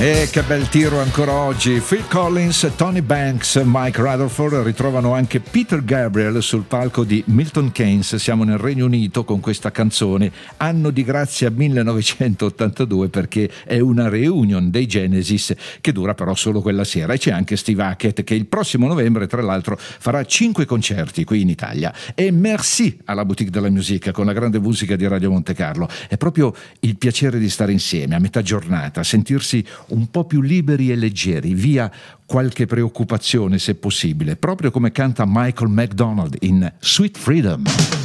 E che bel tiro ancora oggi. Phil Collins, Tony Banks, Mike Rutherford ritrovano anche Peter Gabriel sul palco di Milton Keynes. Siamo nel Regno Unito con questa canzone, anno di grazia 1982, perché è una reunion dei Genesis che dura però solo quella sera. E c'è anche Steve Hackett che il prossimo novembre tra l'altro farà 5 concerti qui in Italia. E merci alla Boutique de la Musique con la grande musica di Radio Monte Carlo. È proprio il piacere di stare insieme a metà giornata, sentirsi un po' più liberi e leggeri, via qualche preoccupazione se possibile, proprio come canta Michael McDonald in Sweet Freedom.